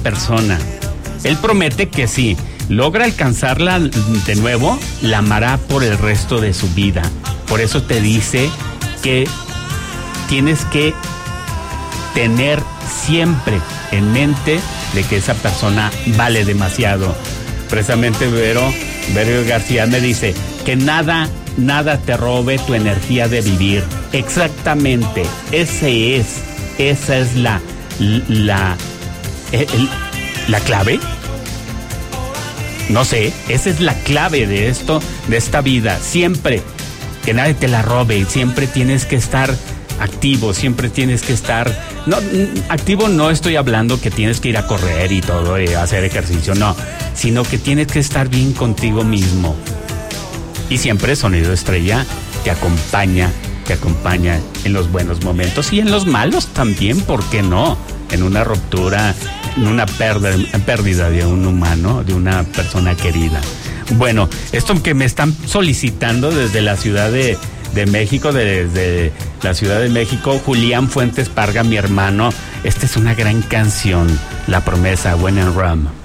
persona. Él promete que si logra alcanzarla de nuevo, la amará por el resto de su vida. Por eso te dice que tienes que tener siempre en mente de que esa persona vale demasiado. Precisamente Vero García me dice que nada te robe tu energía de vivir. Exactamente, esa es la clave. No sé, esa es la clave de esta vida. Siempre, que nadie te la robe, siempre tienes que estar activo, siempre tienes que estar... No, activo no estoy hablando que tienes que ir a correr y todo, y hacer ejercicio, no, sino que tienes que estar bien contigo mismo. Y siempre Sonido Estrella te acompaña en los buenos momentos y en los malos también, ¿por qué no? En una ruptura, en una pérdida de un humano, de una persona querida. Bueno, esto que me están solicitando desde la Ciudad de México, desde la Ciudad de México, Julián Fuentes Parga, mi hermano, esta es una gran canción, La Promesa, When in Rome.